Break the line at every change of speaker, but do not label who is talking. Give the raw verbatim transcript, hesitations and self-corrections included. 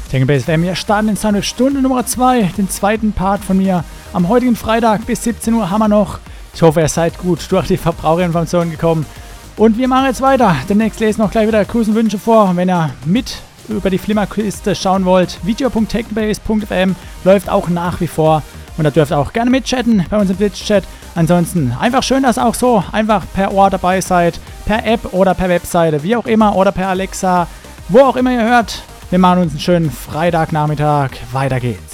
Technobase F M, wir starten in Soundwave Stunde Nummer zwei, den zweiten Part von mir. Am heutigen Freitag bis siebzehn Uhr haben wir noch. Ich hoffe, ihr seid gut durch die Verbraucherinformationen gekommen. Und wir machen jetzt weiter. Demnächst lesen noch gleich wieder Grüße und Wünsche vor. Wenn ihr mit über die Flimmerkiste schauen wollt, video punkt technobase punkt f m läuft auch nach wie vor. Und da dürft ihr auch gerne mitchatten bei uns im Twitch-Chat. Ansonsten einfach schön, dass ihr auch so einfach per Ohr dabei seid. Per App oder per Webseite, wie auch immer. Oder per Alexa, wo auch immer ihr hört. Wir machen uns einen schönen Freitagnachmittag. Weiter geht's.